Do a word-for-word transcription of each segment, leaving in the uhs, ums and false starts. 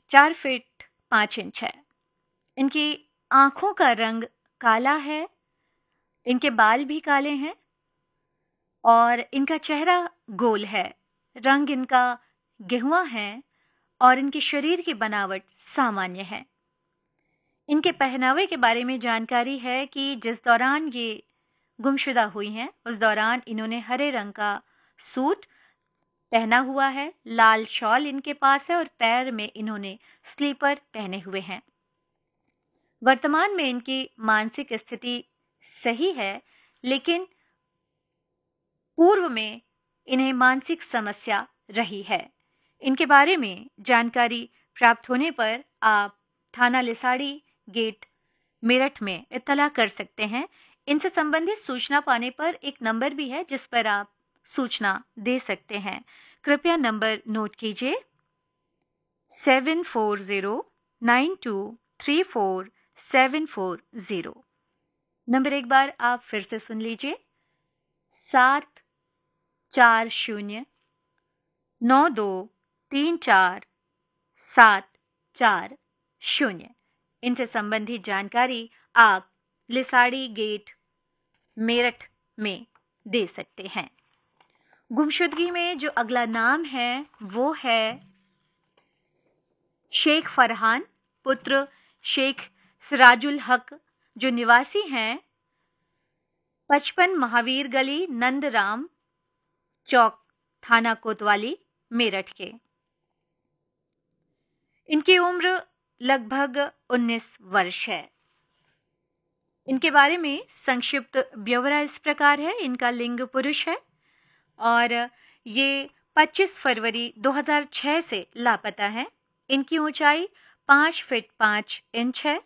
चार फीट पाँच इंच है। इनकी आँखों का रंग काला है, इनके बाल भी काले हैं और इनका चेहरा गोल है। रंग इनका गेहुआ है और इनके शरीर की बनावट सामान्य है। इनके पहनावे के बारे में जानकारी है कि जिस दौरान ये गुमशुदा हुई हैं, उस दौरान इन्होंने हरे रंग का सूट पहना हुआ है, लाल शॉल इनके पास है और पैर में इन्होंने स्लीपर पहने हुए हैं। वर्तमान में इनकी मानसिक स्थिति सही है, लेकिन पूर्व में इन्हें मानसिक समस्या रही है। इनके बारे में जानकारी प्राप्त होने पर आप थाना लिसाड़ी गेट मेरठ में इत्तला कर सकते हैं। इनसे संबंधित सूचना पाने पर एक नंबर भी है जिस पर आप सूचना दे सकते हैं। कृपया नंबर नोट कीजिए, seven four zero nine to three four seven four zero. Number एक बार आप फिर से सुन लीजिए, सात चार शून्य नौ दो तीन चार सात चार शून्य। इनसे संबंधित जानकारी आप लिसाड़ी गेट मेरठ में दे सकते हैं। गुमशुदगी में जो अगला नाम है वो है शेख फरहान पुत्र शेख सिराजुल हक, जो निवासी हैं पचपन महावीर गली नंदराम चौक थाना कोतवाली मेरठ के। इनकी उम्र लगभग उन्नीस वर्ष है। इनके बारे में संक्षिप्त ब्यौरा इस प्रकार है। इनका लिंग पुरुष है और ये पच्चीस फरवरी दो हज़ार छह से लापता है। इनकी ऊंचाई पाँच फीट पाँच इंच है।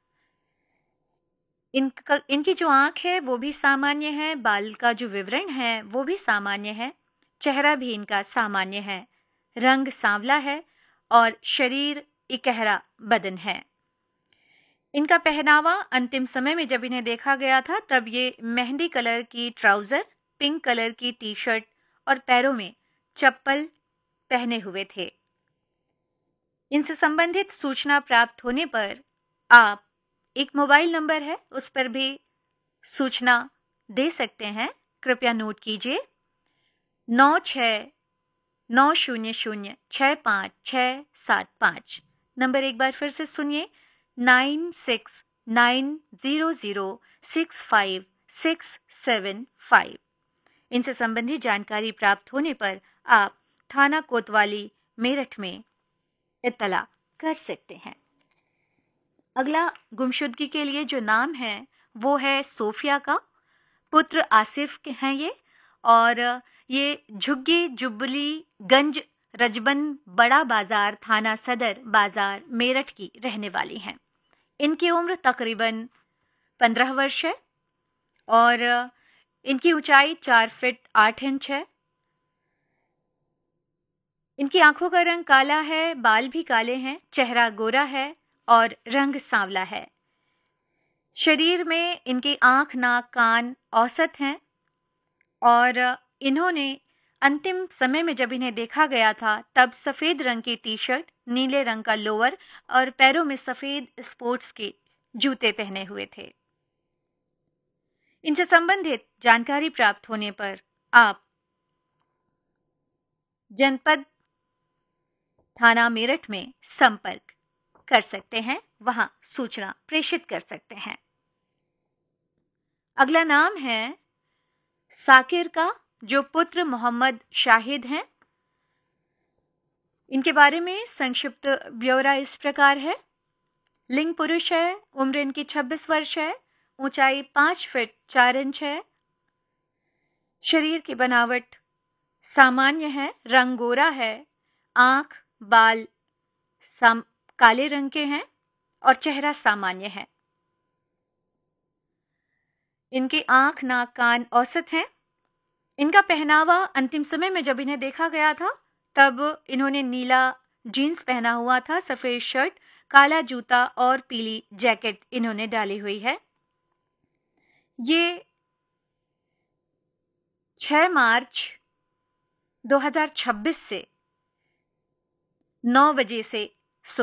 इनका इनकी जो आंख है वो भी सामान्य है, बाल का जो विवरण है वो भी सामान्य है, चेहरा भी इनका सामान्य है, रंग सांवला है और शरीर इकहरा बदन है। इनका पहनावा अंतिम समय में जब इन्हें देखा गया था तब ये मेहंदी कलर की ट्राउजर, पिंक कलर की टी शर्ट और पैरों में चप्पल पहने हुए थे। इनसे संबंधित सूचना प्राप्त होने पर आप एक मोबाइल नंबर है उस पर भी सूचना दे सकते हैं। कृपया नोट कीजिए, नौ छः नौ शून्य शून्य छः पाँच छः सात पाँच। नंबर एक बार फिर से सुनिए, nine six nine zero zero six five six seven five. इनसे संबंधित जानकारी प्राप्त होने पर आप थाना कोतवाली मेरठ में इत्तला कर सकते हैं। अगला गुमशुदगी के लिए जो नाम है वो है सोफिया का, पुत्र आसिफ के हैं ये और ये झुग्गी जुबली गंज रजबन बड़ा बाजार थाना सदर बाजार मेरठ की रहने वाली हैं। इनकी उम्र तकरीबन पंद्रह वर्ष है और इनकी ऊंचाई चार फीट आठ इंच है। इनकी आंखों का रंग काला है, बाल भी काले हैं, चेहरा गोरा है और रंग सांवला है। शरीर में इनकी आंख, नाक, कान औसत हैं और इन्होंने अंतिम समय में जब इन्हें देखा गया था तब सफेद रंग की टी शर्ट, नीले रंग का लोअर और पैरों में सफेद स्पोर्ट्स के जूते पहने हुए थे। इनसे संबंधित जानकारी प्राप्त होने पर आप जनपद थाना मेरठ में संपर्क कर सकते हैं, वहां सूचना प्रेषित कर सकते हैं। अगला नाम है साकिर का, जो पुत्र मोहम्मद शाहिद हैं। इनके बारे में संक्षिप्त ब्यौरा इस प्रकार है, लिंग पुरुष है, उम्र इनकी छब्बीस वर्ष है, ऊंचाई पाँच फीट चार इंच है, शरीर की बनावट सामान्य है, रंग गोरा है, आंख बाल साम काले रंग के हैं और चेहरा सामान्य है। इनकी आंख, नाक, कान औसत हैं। इनका पहनावा अंतिम समय में जब इन्हें देखा गया था तब इन्होंने नीला जीन्स पहना हुआ था, सफेद शर्ट, काला जूता और पीली जैकेट इन्होंने डाली हुई है। ये छह मार्च दो हज़ार छब्बीस से नौ बजे से